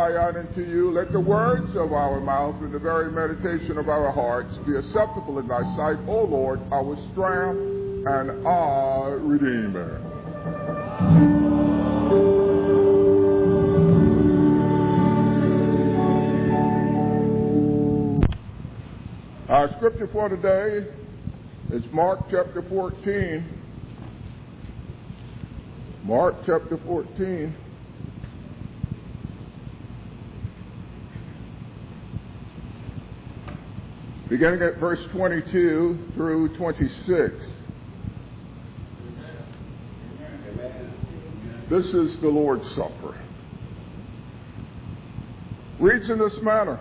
cry out unto you. Let the words of our mouth and the very meditation of our hearts be acceptable in thy sight, O Lord, our strength and our Redeemer. Our scripture for today is Mark chapter 14. Mark chapter 14. Beginning at verse 22 through 26. This is the Lord's Supper. Reads in this manner.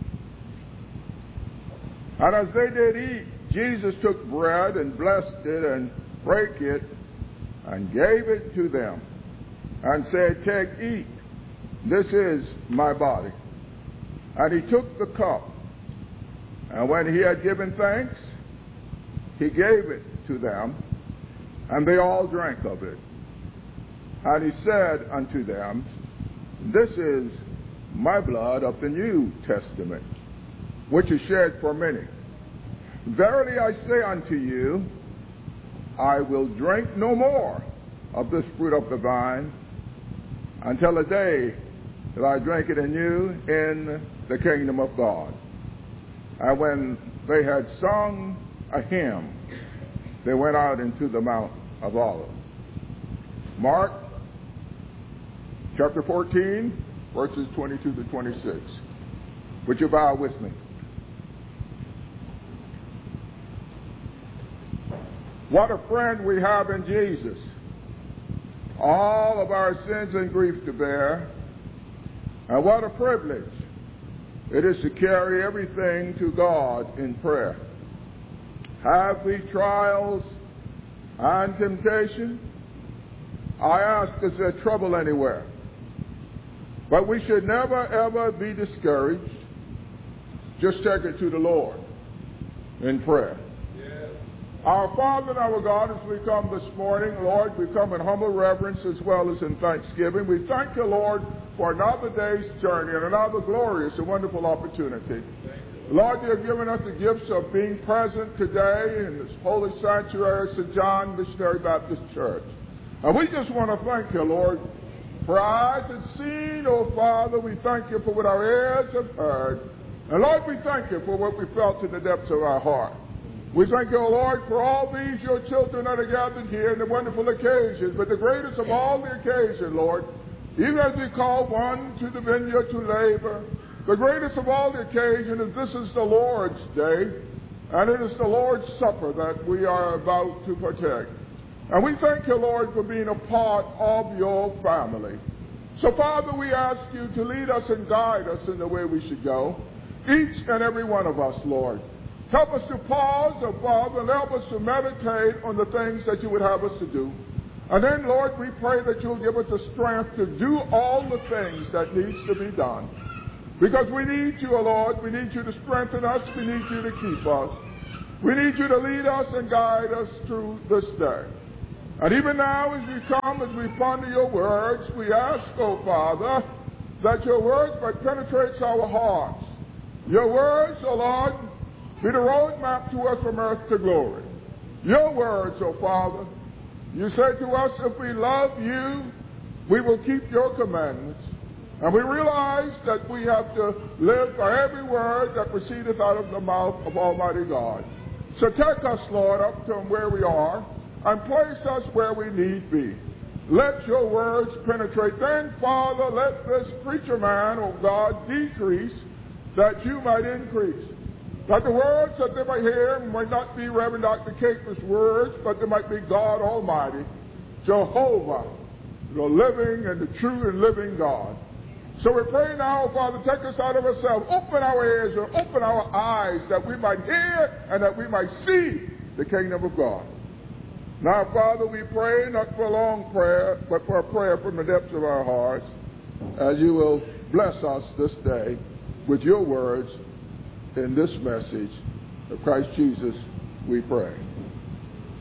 And as they did eat, Jesus took bread and blessed it and brake it and gave it to them and said, Take, eat, this is my body. And he took the cup, and when he had given thanks, he gave it to them, and they all drank of it. And he said unto them, This is my blood of the New Testament, which is shed for many. Verily I say unto you, I will drink no more of this fruit of the vine until the day that I drink it anew in the kingdom of God. And when they had sung a hymn, they went out into the Mount of Olives. Mark chapter 14, verses 22 to 26. Would you bow with me? What a friend we have in Jesus. All of our sins and grief to bear. And what a privilege it is to carry everything to God in prayer. Have we trials and temptation? I ask, is there trouble anywhere? But we should never, ever be discouraged. Just take it to the Lord in prayer. Our Father and our God, as we come this morning, Lord, we come in humble reverence as well as in thanksgiving. We thank you, Lord, for another day's journey and another glorious and wonderful opportunity. Lord, you have given us the gifts of being present today in this holy sanctuary, St. John Missionary Baptist Church. And we just want to thank you, Lord, for our eyes have seen, oh Father. We thank you for what our ears have heard. And Lord, we thank you for what we felt in the depths of our heart. We thank you, O Lord, for all these your children that are gathered here in the wonderful occasions. But the greatest of all the occasion, Lord, even as we call one to the vineyard to labor, the greatest of all the occasion is this is the Lord's day, and it is the Lord's Supper that we are about to partake. And we thank you, Lord, for being a part of your family. So, Father, we ask you to lead us and guide us in the way we should go, each and every one of us, Lord. Help us to pause, oh Father, and help us to meditate on the things that you would have us to do. And then, Lord, we pray that you'll give us the strength to do all the things that needs to be done. Because we need you, oh Lord. We need you to strengthen us. We need you to keep us. We need you to lead us and guide us through this day. And even now, as we come, as we ponder your words, we ask, oh Father, that your word might penetrate our hearts. Your words, oh Lord, be the roadmap to us from earth to glory. Your words, oh Father, you say to us, if we love you, we will keep your commandments. And we realize that we have to live by every word that proceedeth out of the mouth of Almighty God. So take us, Lord, up to where we are and place us where we need be. Let your words penetrate. Then, Father, let this preacher man, oh God, decrease that you might increase. That the words that they might hear might not be Reverend Dr. Caper's words, but they might be God Almighty, Jehovah, the living and the true and living God. So we pray now, Father, take us out of ourselves. Open our ears and open our eyes that we might hear and that we might see the kingdom of God. Now, Father, we pray not for a long prayer, but for a prayer from the depths of our hearts, as you will bless us this day with your words in this message of Christ Jesus, we pray.